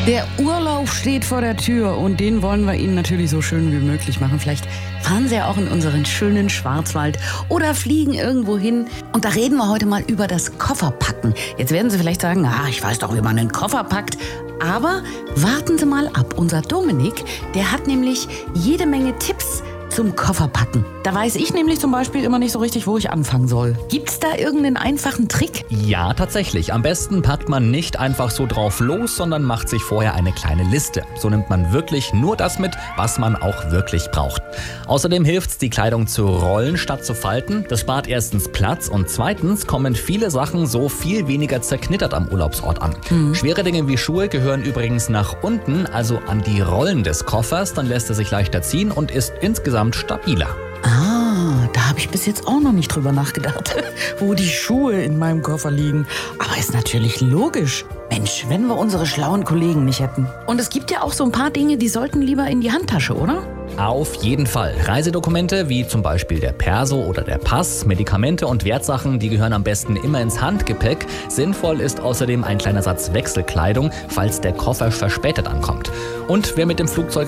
Der Urlaub steht vor der Tür und den wollen wir Ihnen natürlich so schön wie möglich machen. Vielleicht fahren Sie ja auch in unseren schönen Schwarzwald oder fliegen irgendwo hin. Und da reden wir heute mal über das Kofferpacken. Jetzt werden Sie vielleicht sagen, ich weiß doch, wie man einen Koffer packt. Aber warten Sie mal ab. Unser Dominik, der hat nämlich jede Menge Tipps zum Kofferpacken. Da weiß ich nämlich zum Beispiel immer nicht so richtig, wo ich anfangen soll. Gibt's da irgendeinen einfachen Trick? Ja, tatsächlich. Am besten packt man nicht einfach so drauf los, sondern macht sich vorher eine kleine Liste. So nimmt man wirklich nur das mit, was man auch wirklich braucht. Außerdem hilft's, die Kleidung zu rollen statt zu falten. Das spart erstens Platz und zweitens kommen viele Sachen so viel weniger zerknittert am Urlaubsort an. Schwere Dinge wie Schuhe gehören übrigens nach unten, also an die Rollen des Koffers. Dann lässt er sich leichter ziehen und ist insgesamt stabiler. Da habe ich bis jetzt auch noch nicht drüber nachgedacht, wo die Schuhe in meinem Koffer liegen. Aber ist natürlich logisch. Mensch, wenn wir unsere schlauen Kollegen nicht hätten. Und es gibt ja auch so ein paar Dinge, die sollten lieber in die Handtasche, oder? Auf jeden Fall. Reisedokumente wie zum Beispiel der Perso oder der Pass, Medikamente und Wertsachen, die gehören am besten immer ins Handgepäck. Sinnvoll ist außerdem ein kleiner Satz Wechselkleidung, falls der Koffer verspätet ankommt. Und wer mit dem Flugzeug